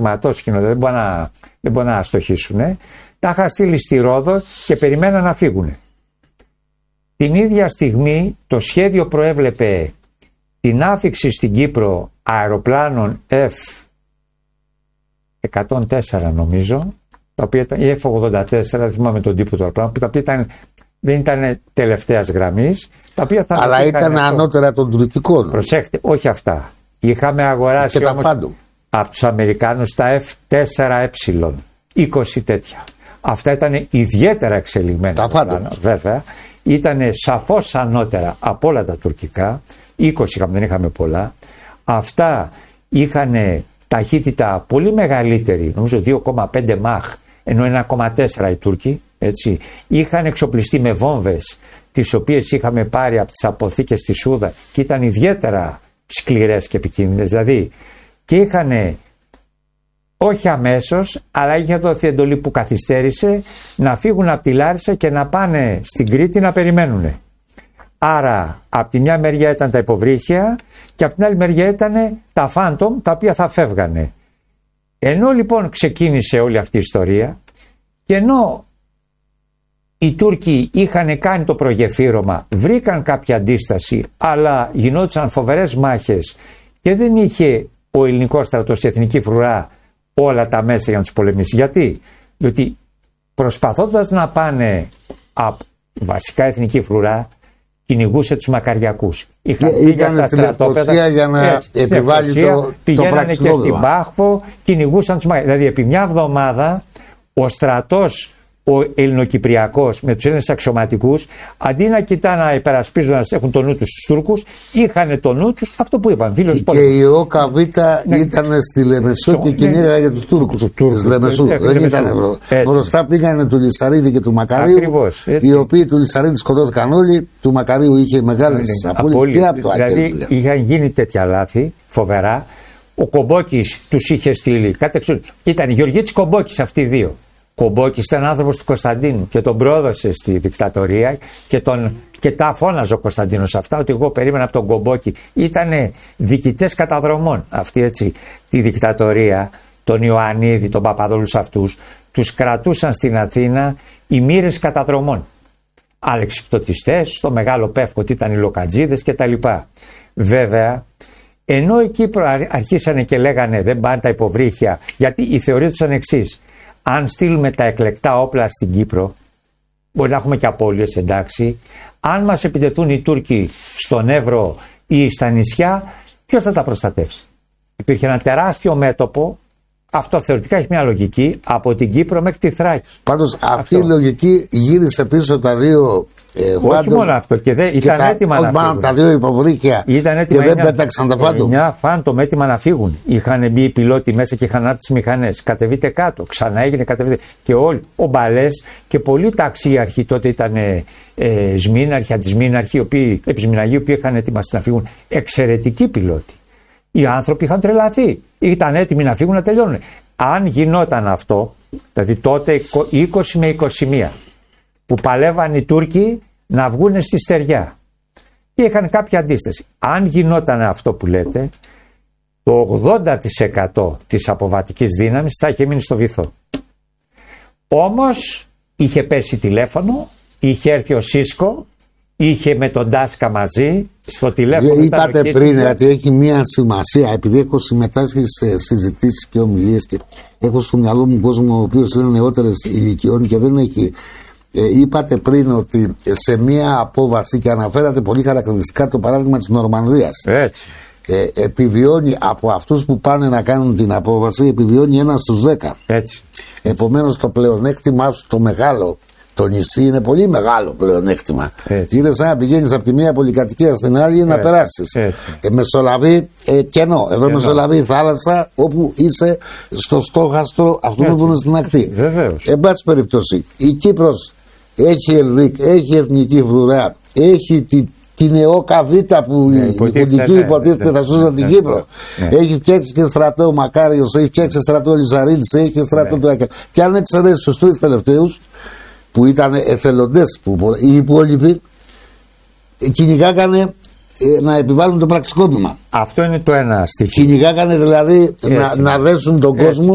σηματόσκηνο, δεν μπορεί να αστοχήσουν. Τα είχα στείλει στη Ρόδο και περιμέναν να φύγουν. Την ίδια στιγμή το σχέδιο προέβλεπε την άφιξη στην Κύπρο αεροπλάνων F-104 νομίζω, τα οποία ήταν, ή F-84, δεν θυμάμαι τον τύπο του αεροπλάνου, τα οποία δεν ήταν τελευταίας γραμμής. Αλλά ήταν ανώτερα των τουρκικών. Προσέχτε, όχι αυτά. Είχαμε αγοράσει όμως από τους Αμερικάνους τα F4E, 20 τέτοια. Αυτά ήταν ιδιαίτερα εξελιγμένα. Τα πάντα. Βέβαια. Ήταν σαφώς ανώτερα από όλα τα τουρκικά. 20 δεν είχαμε πολλά. Αυτά είχαν ταχύτητα πολύ μεγαλύτερη, νομίζω 2,5 μαχ, ενώ 1,4 οι Τούρκοι. Έτσι. Είχαν εξοπλιστεί με βόμβες, τις οποίες είχαμε πάρει από τις αποθήκες στη Σούδα και ήταν ιδιαίτερα σκληρές και επικίνδυνες. Δηλαδή, και είχαν, όχι αμέσως, αλλά είχε δοθεί εντολή που καθυστέρησε να φύγουν από τη Λάρισα και να πάνε στην Κρήτη να περιμένουν. Άρα, από τη μια μεριά ήταν τα υποβρύχια και από την άλλη μεριά ήταν τα Phantom, τα οποία θα φεύγανε. Ενώ λοιπόν ξεκίνησε όλη αυτή η ιστορία και ενώ οι Τούρκοι είχαν κάνει το προγεφύρωμα, βρήκαν κάποια αντίσταση, αλλά γινόντουσαν φοβερές μάχες και δεν είχε ο ελληνικός στρατός, η εθνική φρουρά, όλα τα μέσα για να τους πολεμήσει. Γιατί? Διότι προσπαθώντας να πάνε από βασικά εθνική φρουρά, κυνηγούσε τους Μακαριακούς. Ήταν τα στρατόπεδα για να επιβάλλει το πηγαίνανε και στην Πάχφο, κυνηγούσαν τους Μακαριακούς. Δηλαδή επί μια εβδομάδα ο στρατός ο Ελληνοκυπριακός με τους Έλληνες αξιωματικούς, αντί να κοιτάνε να υπερασπίζουν, να έχουν το νου τους στους Τούρκους, είχαν το νου τους αυτό που είπαν. Και η ΟΚΒ ήταν στη Λεμεσό και κυνήγαγε για τους Τούρκους της Λεμεσού. Δεν ήταν μπροστά, πήγανε του Λυσαρίδη και του Μακαρίου. Οι οποίοι του Λυσαρίδη σκοτώθηκαν όλοι, του Μακαρίου είχε μεγάλες απώλειες και από το Αγγέλιο. Δηλαδή είχαν γίνει τέτοια λάθη φοβερά. Ο Κομπόκης τους είχε στείλει. Ήταν Γεωργίτης Κομπόκης αυτοί οι δύο. Κομπόκης ήταν άνθρωπος του Κωνσταντίνου και τον πρόδωσε στη δικτατορία και τα φώναζε ο Κωνσταντίνος αυτά, ότι εγώ περίμενα από τον Κομπόκη. Ήτανε διοικητές καταδρομών αυτοί, έτσι. Τη δικτατορία, τον Ιωαννίδη, τον Παπαδόλους αυτούς, τους κρατούσαν στην Αθήνα οι μοίρες καταδρομών. Αλεξιπτωτιστές, στο Μεγάλο Πεύκο ότι ήταν οι Λοκατζίδες κτλ. Βέβαια, ενώ οι Κύπρο αρχίσανε και λέγανε δεν πάνε τα υποβρύχια, γιατί η θεωρία τους ήταν εξής. Αν στείλουμε τα εκλεκτά όπλα στην Κύπρο, μπορεί να έχουμε και απώλειες, εντάξει. Αν μας επιτεθούν οι Τούρκοι στον Εύρο ή στα νησιά, ποιος θα τα προστατεύσει? Υπήρχε ένα τεράστιο μέτωπο, αυτό θεωρητικά έχει μια λογική, από την Κύπρο μέχρι τη Θράκη. Πάντως αυτή η λογική γύρισε πίσω τα δύο. Όχι μόνο αυτό, και ήταν έτοιμα να φύγουν. Τα δύο υποβρύχια και δεν πέταξαν τα Phantom. Μια Phantom έτοιμα να φύγουν. Είχαν μπει οι πιλότοι μέσα και είχαν άρει τις μηχανές. Κατεβείτε κάτω, ξανά έγινε, κατεβείτε. Και όλοι, ο Μπαλές και πολλοί ταξίαρχοι, τότε ήταν σμήναρχοι, αντισμήναρχοι, επισμηναγοί, οι οποίοι είχαν ετοιμαστεί να φύγουν. Εξαιρετικοί πιλότοι. Οι άνθρωποι είχαν τρελαθεί. Ήταν έτοιμοι να φύγουν, να τελειώνουν. Αν γινόταν αυτό, δηλαδή τότε 20 με 21, που παλεύαν οι Τούρκοι να βγουν στη στεριά και είχαν κάποια αντίσταση. Αν γινόταν αυτό που λέτε, το 80% της αποβατικής δύναμης θα είχε μείνει στο βυθό. Όμως είχε πέσει τηλέφωνο, είχε έρθει ο Σίσκο, είχε με τον Τάσκα μαζί στο τηλέφωνο. Είπατε πριν ότι έχει μία σημασία, επειδή έχω συμμετάσχει σε συζητήσεις και ομιλίες και έχω στο μυαλό μου κόσμο ο οποίος είναι νεότερες ηλικιών και δεν έχει. Είπατε πριν ότι σε μία απόβαση, και αναφέρατε πολύ χαρακτηριστικά το παράδειγμα της Νορμανδίας, έτσι. Επιβιώνει από αυτούς που πάνε να κάνουν την απόβαση, επιβιώνει 1 στους 10. Έτσι. Επομένως το πλεονέκτημά σου το μεγάλο, το νησί είναι πολύ μεγάλο πλεονέκτημα. Είναι σαν να πηγαίνεις από τη μία πολυκατοικία στην άλλη να περάσεις. Μεσολαβεί κενό. Εδώ μεσολαβεί η θάλασσα, όπου είσαι στο στόχαστρο αυτού που είναι στην ακτή. Εν πάση περιπτώσει, η Κύπρος έχει ΕΛΔΙΚ, έχει εθνική φρουρά, έχει την ΕΟΚΑΒ που η πολιτική υποτίθεται θα σώζαν την Κύπρο. Έχει φτιάξει και στρατό ο Μακάριος, έχει φτιάξει στρατό ο Λυσαρίδης, έχει και στρατό του Άκερ. Και αν εξαιρέσει τους 3 τελευταίους, που ήταν εθελοντές, που οι υπόλοιποι κυνηγάγανε να επιβάλλουν το πραξικόπημα. Αυτό είναι το ένα στοιχείο. Κυνηγάγανε δηλαδή να δέσουν τον κόσμο